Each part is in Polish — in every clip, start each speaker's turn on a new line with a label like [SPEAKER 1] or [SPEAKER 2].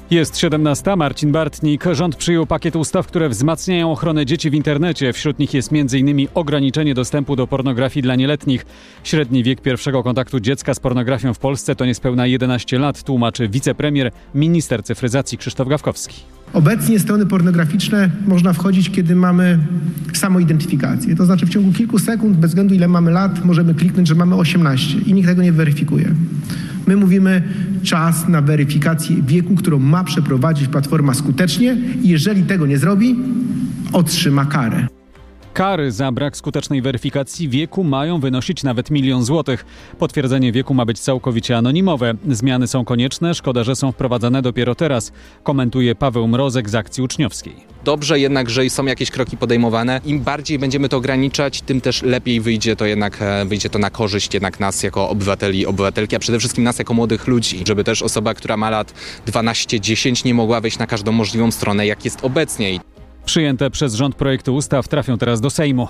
[SPEAKER 1] Jest 17. Marcin Bartnik. Rząd przyjął pakiet ustaw, które wzmacniają ochronę dzieci w internecie. Wśród nich jest m.in. ograniczenie dostępu do pornografii dla nieletnich. Średni wiek pierwszego kontaktu dziecka z pornografią w Polsce to niespełna 11 lat, tłumaczy wicepremier, minister cyfryzacji Krzysztof Gawkowski.
[SPEAKER 2] Obecnie strony pornograficzne można wchodzić, kiedy mamy samoidentyfikację. To znaczy w ciągu kilku sekund, bez względu ile mamy lat, możemy kliknąć, że mamy 18 i nikt tego nie weryfikuje. My mówimy czas na weryfikację wieku, którą ma przeprowadzić platforma skutecznie i jeżeli tego nie zrobi, otrzyma karę.
[SPEAKER 1] Kary za brak skutecznej weryfikacji wieku mają wynosić nawet 1 000 000 złotych. Potwierdzenie wieku ma być całkowicie anonimowe. Zmiany są konieczne, szkoda, że są wprowadzane dopiero teraz, komentuje Paweł Mrozek z Akcji Uczniowskiej.
[SPEAKER 3] Dobrze jednak, że są jakieś kroki podejmowane. Im bardziej będziemy to ograniczać, tym też lepiej wyjdzie to na korzyść jednak nas jako obywateli i obywatelki, a przede wszystkim nas jako młodych ludzi, żeby też osoba, która ma lat 12-10 nie mogła wejść na każdą możliwą stronę, jak jest obecnie.
[SPEAKER 1] Przyjęte przez rząd projekty ustaw trafią teraz do Sejmu.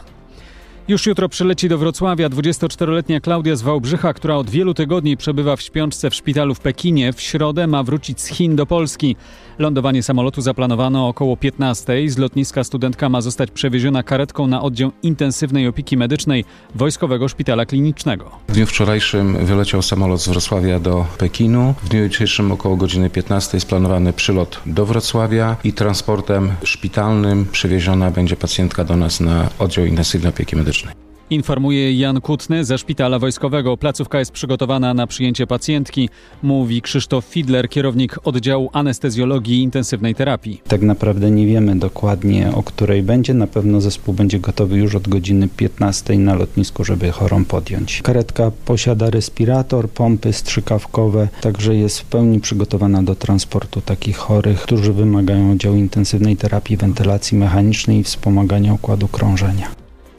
[SPEAKER 1] Już jutro przyleci do Wrocławia 24-letnia Klaudia z Wałbrzycha, która od wielu tygodni przebywa w śpiączce w szpitalu w Pekinie. W środę ma wrócić z Chin do Polski. Lądowanie samolotu zaplanowano około 15:00. Z lotniska studentka ma zostać przewieziona karetką na oddział intensywnej opieki medycznej Wojskowego Szpitala Klinicznego.
[SPEAKER 4] W dniu wczorajszym wyleciał samolot z Wrocławia do Pekinu. W dniu jutrzejszym około godziny 15:00 jest planowany przylot do Wrocławia i transportem szpitalnym przewieziona będzie pacjentka do nas na oddział intensywnej opieki medycznej.
[SPEAKER 1] Informuje Jan Kutny ze Szpitala Wojskowego. Placówka jest przygotowana na przyjęcie pacjentki, mówi Krzysztof Fidler, kierownik oddziału anestezjologii i intensywnej terapii.
[SPEAKER 5] Tak naprawdę nie wiemy dokładnie, o której będzie. Na pewno zespół będzie gotowy już od godziny 15:00 na lotnisku, żeby chorą podjąć. Karetka posiada respirator, pompy strzykawkowe, także jest w pełni przygotowana do transportu takich chorych, którzy wymagają oddziału intensywnej terapii, wentylacji mechanicznej i wspomagania układu krążenia.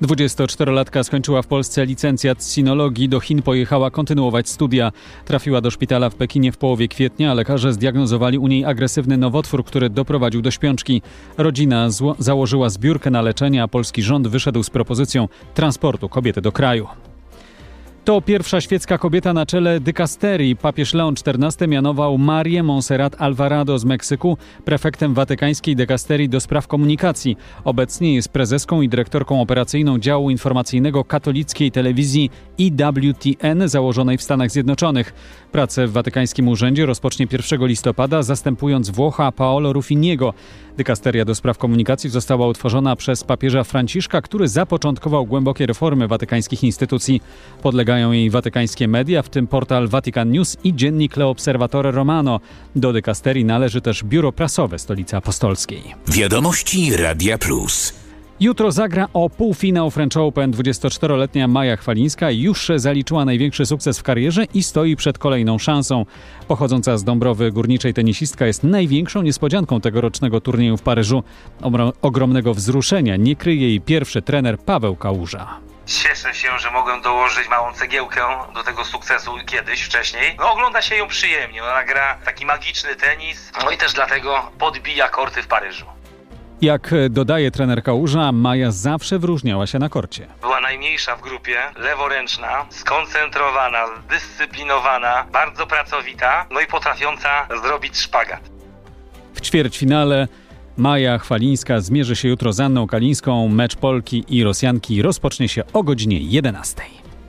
[SPEAKER 1] 24-latka skończyła w Polsce licencjat z sinologii. Do Chin pojechała kontynuować studia. Trafiła do szpitala w Pekinie w połowie kwietnia, a lekarze zdiagnozowali u niej agresywny nowotwór, który doprowadził do śpiączki. Rodzina założyła zbiórkę na leczenie, a polski rząd wyszedł z propozycją transportu kobiety do kraju. To pierwsza świecka kobieta na czele dykasterii. Papież Leon XIV mianował Marię Montserrat Alvarado z Meksyku prefektem watykańskiej dykasterii do spraw komunikacji. Obecnie jest prezeską i dyrektorką operacyjną działu informacyjnego katolickiej telewizji EWTN założonej w Stanach Zjednoczonych. Pracę w watykańskim urzędzie rozpocznie 1 listopada, zastępując Włocha Paolo Ruffiniego. Dykasteria do spraw komunikacji została utworzona przez papieża Franciszka, który zapoczątkował głębokie reformy watykańskich instytucji. Podlegają jej watykańskie media, w tym portal Vatican News i dziennik L'Osservatore Romano. Do dykasterii należy też biuro prasowe Stolicy Apostolskiej.
[SPEAKER 6] Wiadomości Radia Plus.
[SPEAKER 1] Jutro zagra o półfinał French Open. 24-letnia Maja Chwalińska już zaliczyła największy sukces w karierze i stoi przed kolejną szansą. Pochodząca z Dąbrowy Górniczej tenisistka jest największą niespodzianką tegorocznego turnieju w Paryżu. Ogromnego wzruszenia nie kryje jej pierwszy trener Paweł Kałuża.
[SPEAKER 7] Cieszę się, że mogłem dołożyć małą cegiełkę do tego sukcesu kiedyś, wcześniej. Ogląda się ją przyjemnie, ona gra taki magiczny tenis, i też dlatego podbija korty w Paryżu.
[SPEAKER 1] Jak dodaje trener Kałuża, Maja zawsze wyróżniała się na korcie.
[SPEAKER 7] Była najmniejsza w grupie, leworęczna, skoncentrowana, zdyscyplinowana, bardzo pracowita, i potrafiąca zrobić szpagat.
[SPEAKER 1] W ćwierćfinale Maja Chwalińska zmierzy się jutro z Anną Kalińską. Mecz Polki i Rosjanki rozpocznie się o godzinie 11:00.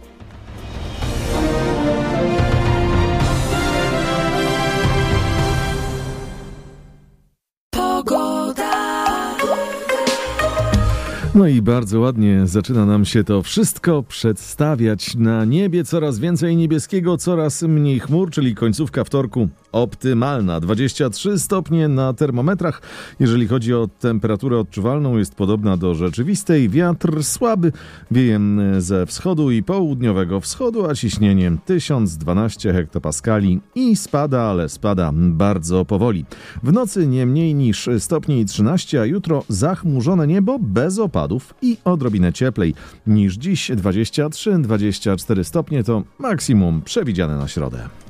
[SPEAKER 8] No i bardzo ładnie zaczyna nam się to wszystko przedstawiać. Na niebie coraz więcej niebieskiego, coraz mniej chmur, czyli końcówka wtorku optymalna. 23 stopnie na termometrach. Jeżeli chodzi o temperaturę odczuwalną, jest podobna do rzeczywistej. Wiatr słaby, wieje ze wschodu i południowego wschodu, a ciśnienie 1012 hektopaskali i spada, ale spada bardzo powoli. W nocy nie mniej niż stopni 13, a jutro zachmurzone niebo bez opadów i odrobinę cieplej niż dziś. 23-24 stopnie to maksimum przewidziane na środę.